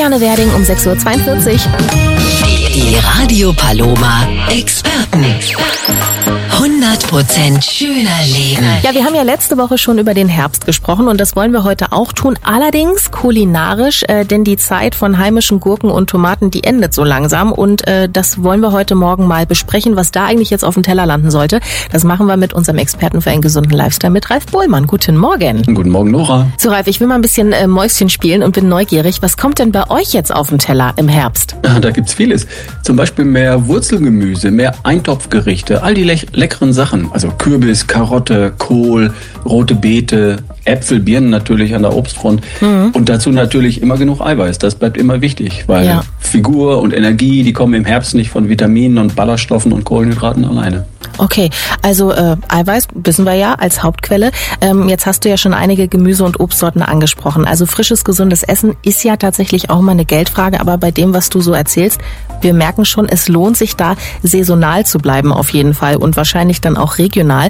Juliane Werding um 6.42 Uhr. Die Radio Paloma Experten. 100% schöner Leben. Ja, wir haben ja letzte Woche schon über den Herbst gesprochen und das wollen wir heute auch tun. Allerdings kulinarisch, denn die Zeit von heimischen Gurken und Tomaten, die endet so langsam. Und das wollen wir heute Morgen mal besprechen, was da eigentlich jetzt auf dem Teller landen sollte. Das machen wir mit unserem Experten für einen gesunden Lifestyle, mit Ralf Bohlmann. Guten Morgen. Guten Morgen, Nora. So, Ralf, ich will mal ein bisschen Mäuschen spielen und bin neugierig. Was kommt denn bei euch jetzt auf den Teller im Herbst? Ja, da gibt's vieles. Zum Beispiel mehr Wurzelgemüse, mehr Eintopfgerichte, all die leckeren Sachen. Also Kürbis, Karotte, Kohl, rote Beete, Äpfel, Birnen natürlich an der Obstfront. Und dazu natürlich immer genug Eiweiß. Das bleibt immer wichtig, weil Figur und Energie, die kommen im Herbst nicht von Vitaminen und Ballaststoffen und Kohlenhydraten alleine. Okay, also Eiweiß wissen wir ja als Hauptquelle. Jetzt hast du ja schon einige Gemüse- und Obstsorten angesprochen. Also frisches, gesundes Essen ist ja tatsächlich auch mal eine Geldfrage. Aber bei dem, was du so erzählst, wir merken schon, es lohnt sich da saisonal zu bleiben auf jeden Fall und wahrscheinlich dann auch regional.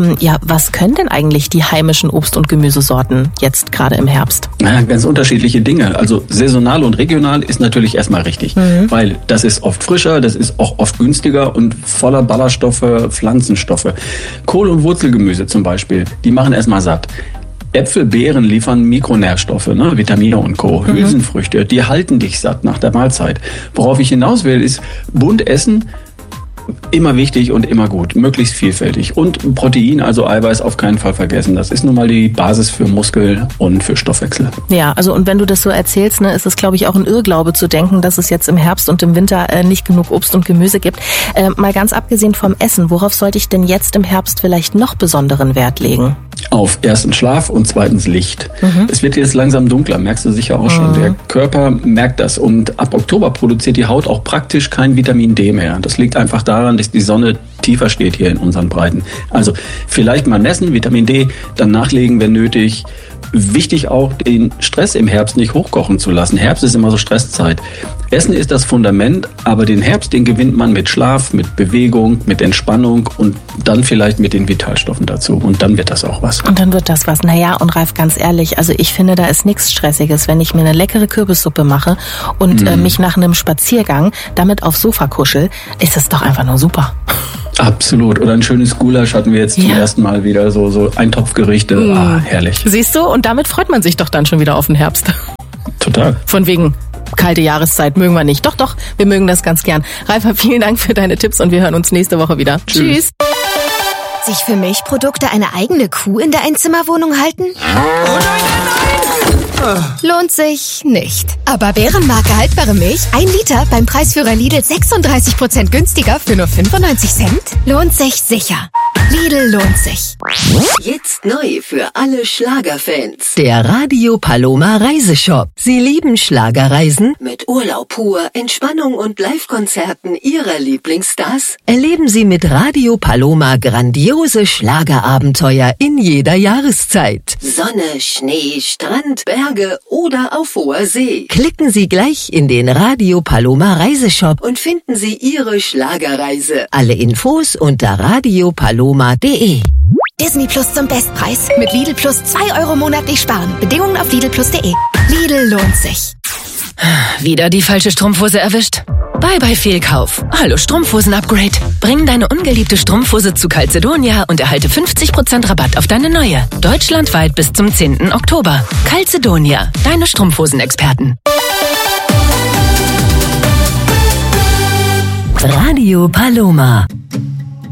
Was können denn eigentlich die heimischen Obst- und Gemüsesorten jetzt gerade im Herbst? Ja, ganz unterschiedliche Dinge. Also saisonal und regional ist natürlich erstmal richtig, weil das ist oft frischer, das ist auch oft günstiger und voller Ballaststoffe, Pflanzenstoffe. Kohl- und Wurzelgemüse zum Beispiel, die machen erstmal satt. Äpfel, Beeren liefern Mikronährstoffe, Vitamine und Co. Hülsenfrüchte, die halten dich satt nach der Mahlzeit. Worauf ich hinaus will, ist bunt essen. Immer wichtig und immer gut, möglichst vielfältig. Und Protein, also Eiweiß, auf keinen Fall vergessen. Das ist nun mal die Basis für Muskel und für Stoffwechsel. Ja, also und wenn du das so erzählst, ist es, glaube ich, auch ein Irrglaube zu denken, dass es jetzt im Herbst und im Winter nicht genug Obst und Gemüse gibt. Mal ganz abgesehen vom Essen, worauf sollte ich denn jetzt im Herbst vielleicht noch besonderen Wert legen? Auf erstens Schlaf und zweitens Licht. Es wird jetzt langsam dunkler, merkst du sicher auch schon. Der Körper merkt das und ab Oktober produziert die Haut auch praktisch kein Vitamin D mehr. Das liegt einfach daran, dass die Sonne tiefer steht hier in unseren Breiten. Also vielleicht mal messen, Vitamin D, dann nachlegen, wenn nötig. Wichtig auch, den Stress im Herbst nicht hochkochen zu lassen. Herbst ist immer so Stresszeit. Essen ist das Fundament, aber den Herbst, den gewinnt man mit Schlaf, mit Bewegung, mit Entspannung und dann vielleicht mit den Vitalstoffen dazu. Und dann wird das auch was. Und dann wird das was. Naja, und Ralf, ganz ehrlich, also ich finde, da ist nichts Stressiges, wenn ich mir eine leckere Kürbissuppe mache und mich nach einem Spaziergang damit aufs Sofa kuschel, ist das doch einfach nur super. Absolut. Oder ein schönes Gulasch hatten wir jetzt zum ersten Mal wieder, so Eintopfgerichte. Herrlich. Siehst du? Und damit freut man sich doch dann schon wieder auf den Herbst. Total. Von wegen kalte Jahreszeit mögen wir nicht. Doch, wir mögen das ganz gern. Ralf, vielen Dank für deine Tipps und wir hören uns nächste Woche wieder. Tschüss. Sich für Milchprodukte eine eigene Kuh in der Einzimmerwohnung halten? Lohnt sich nicht. Aber Bärenmarke haltbare Milch, 1 Liter beim Preisführer Lidl 36% günstiger für nur 95 Cent? Lohnt sich sicher. Lidl lohnt sich. Jetzt neu für alle Schlagerfans. Der Radio Paloma Reiseshop. Sie lieben Schlagerreisen? Mit Urlaub pur, Entspannung und Live-Konzerten Ihrer Lieblingsstars? Erleben Sie mit Radio Paloma grandiose Schlagerabenteuer in jeder Jahreszeit. Sonne, Schnee, Strand, Berge oder auf hoher See. Klicken Sie gleich in den Radio Paloma Reiseshop und finden Sie Ihre Schlagerreise. Alle Infos unter radiopaloma.de. Disney Plus zum Bestpreis. Mit Lidl Plus 2 Euro monatlich sparen. Bedingungen auf lidlplus.de. Lidl lohnt sich. Wieder die falsche Strumpfhose erwischt? Bye bye Fehlkauf. Hallo Strumpfhosen-Upgrade. Bring deine ungeliebte Strumpfhose zu Calzedonia und erhalte 50% Rabatt auf deine neue. Deutschlandweit bis zum 10. Oktober. Calzedonia, deine Strumpfhosen-Experten. Radio Paloma.